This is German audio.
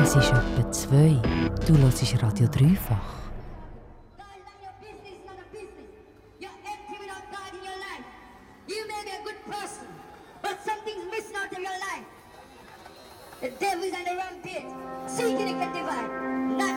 Es ist etwa 2. Du hörst Radio Dreifach. The devil is on the rampage, seeking a divide. Not